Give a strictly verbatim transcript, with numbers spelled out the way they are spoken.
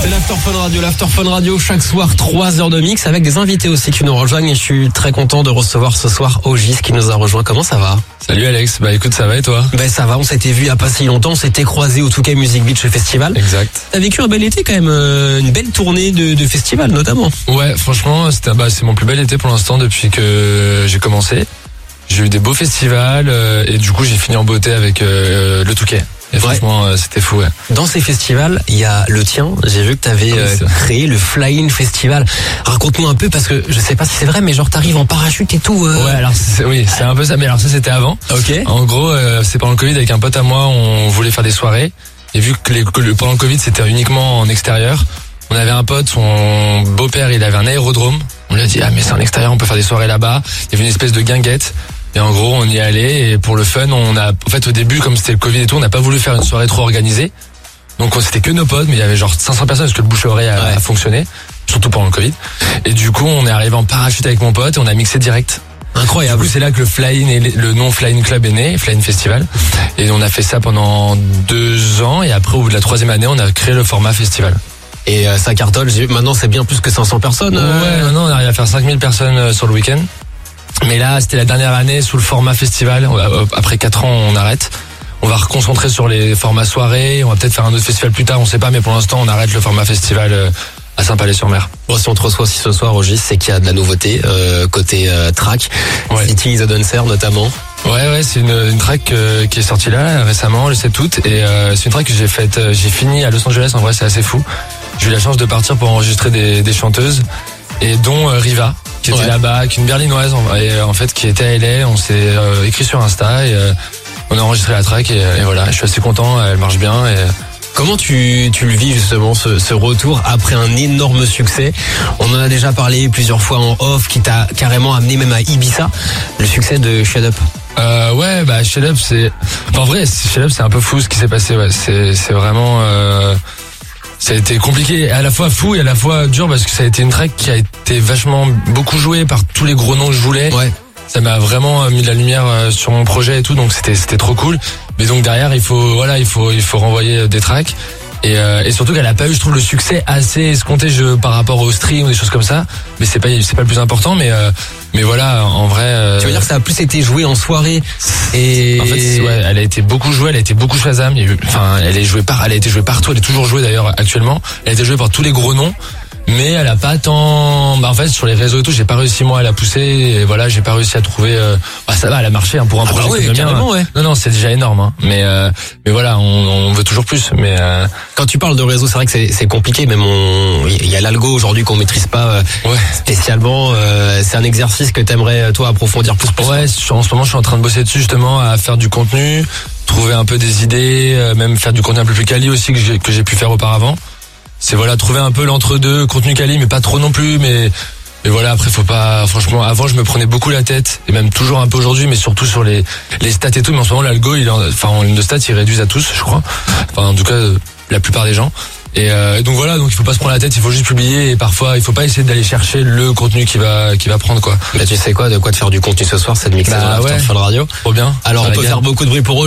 C'est l'After Fun Radio, l'After Fun Radio, chaque soir trois heures de mix avec des invités aussi qui nous rejoignent et je suis très content de recevoir ce soir Ogis qui nous a rejoint. Comment ça va? Salut Alex, bah écoute, ça va et toi? Ben ça va, on s'était vu il y a pas si longtemps, on s'était croisés au Touquet Music Beach Festival. Exact. T'as vécu un bel été quand même, euh, une belle tournée de, de festival notamment. Ouais, franchement, c'était, bah, c'est mon plus bel été pour l'instant depuis que j'ai commencé. J'ai eu des beaux festivals euh, et du coup j'ai fini en beauté avec euh, le Touquet. Et franchement, ouais. euh, c'était fou, ouais. Dans ces festivals, il y a le tien. J'ai vu que tu avais oui, euh, créé le Fly-In Festival. Raconte-nous un peu, parce que je sais pas si c'est vrai, mais genre t'arrives en parachute et tout. Euh... Ouais, alors c'est, oui, c'est un peu ça. Mais alors ça, c'était avant. Ok. En gros, euh, c'est pendant le Covid, avec un pote à moi, on voulait faire des soirées. Et vu que, les, que le, pendant le Covid, c'était uniquement en extérieur, on avait un pote, son beau-père, il avait un aérodrome. On lui a dit, ah mais c'est en extérieur, on peut faire des soirées là-bas. Il y avait une espèce de guinguette. Et en gros, on y allait et pour le fun, on a, en fait, au début, comme c'était le Covid et tout, on n'a pas voulu faire une soirée trop organisée. Donc, c'était que nos potes, mais il y avait genre cinq cents personnes parce que le bouche-oreille a, ouais. a fonctionné, surtout pendant le Covid. Et du coup, on est arrivé en parachute avec mon pote et on a mixé direct. Incroyable. Du coup, c'est là que le Fly-In et le nom Fly-In Club est né, Fly-In Festival. Et on a fait ça pendant deux ans et après, au bout de la troisième année, on a créé le format festival. Et euh, ça cartonne. Maintenant, c'est bien plus que cinq cents personnes. Euh... Ouais, maintenant, on arrive à faire cinq mille personnes euh, sur le week-end. Mais là, c'était la dernière année sous le format festival. Après quatre ans, on arrête. On va reconcentrer sur les formats soirées. On va peut-être faire un autre festival plus tard, on sait pas. Mais pour l'instant, on arrête le format festival à Saint-Palais-sur-Mer. Bon, si on te reçoit aussi ce soir, Ogis, c'est qu'il y a de la nouveauté euh, côté euh, track. Ouais. City is a Dancer notamment. Ouais, ouais, c'est une, une track euh, qui est sortie là récemment, le sept août. Et euh, c'est une track que j'ai faite. Euh, j'ai fini à Los Angeles. En vrai, c'est assez fou. J'ai eu la chance de partir pour enregistrer des, des chanteuses, et dont euh, Riva, qui était ouais. là-bas, qui est une berlinoise, et en fait qui était à L A. On s'est euh, écrit sur Insta et euh, on a enregistré la track et, et voilà, je suis assez content, elle marche bien. Et... Comment tu, tu le vis justement ce, ce retour après un énorme succès? On en a déjà parlé plusieurs fois en off, qui t'a carrément amené même à Ibiza, le succès de Shut Up. Euh, ouais, bah Shut Up, c'est, enfin, en vrai, Shut Up, c'est un peu fou ce qui s'est passé. Ouais, c'est, c'est vraiment. Euh... Ça a été compliqué, à la fois fou et à la fois dur, parce que ça a été une track qui a été vachement beaucoup jouée par tous les gros noms que je voulais. Ouais. Ça m'a vraiment mis de la lumière sur mon projet et tout, donc c'était c'était trop cool. Mais donc derrière, il faut voilà, il faut il faut renvoyer des tracks. Et, euh, et surtout qu'elle a pas eu, je trouve, le succès assez escompté je, par rapport au stream ou des choses comme ça. Mais c'est pas c'est pas le plus important. Mais euh, mais voilà, en vrai. Euh, tu veux dire que ça a plus été joué en soirée et. En fait, ouais, elle a été beaucoup jouée, elle a été beaucoup Shazam. Enfin, elle est jouée par, elle a été jouée partout. Elle est toujours jouée d'ailleurs actuellement. Elle a été jouée par tous les gros noms. Mais elle a pas tant, bah en fait sur les réseaux et tout, j'ai pas réussi moi à la pousser et voilà, j'ai pas réussi à trouver. Euh... Bah ça va, elle a marché hein, pour un ah projet bah oui, comme le mien. Ouais. Non non, c'est déjà énorme. Hein. Mais euh... mais voilà, on, on veut toujours plus. Mais euh... quand tu parles de réseau, c'est vrai que c'est, c'est compliqué. Même on, il y a l'algo aujourd'hui qu'on maîtrise pas euh, ouais. spécialement. Euh, c'est un exercice que t'aimerais toi approfondir plus. plus ouais, en ce moment, je suis en train de bosser dessus justement, à faire du contenu, trouver un peu des idées, euh, même faire du contenu un peu plus quali aussi que j'ai que j'ai pu faire auparavant. C'est voilà, trouver un peu l'entre-deux, contenu quali, mais pas trop non plus, mais, mais voilà, après faut pas, franchement, avant je me prenais beaucoup la tête, et même toujours un peu aujourd'hui, mais surtout sur les, les stats et tout, mais en ce moment l'algo, il est en, enfin, en ligne de stats, ils réduisent à tous, je crois. Enfin, en tout cas, la plupart des gens. Et, euh, et donc voilà, donc il faut pas se prendre la tête, il faut juste publier, et parfois, il faut pas essayer d'aller chercher le contenu qui va, qui va prendre, quoi. Bah, tu sais quoi, de quoi te faire du contenu ce soir, c'est de mixer bah, dans ouais. Fun Radio. Trop bien. Alors, on peut faire beaucoup de bruit pour eux.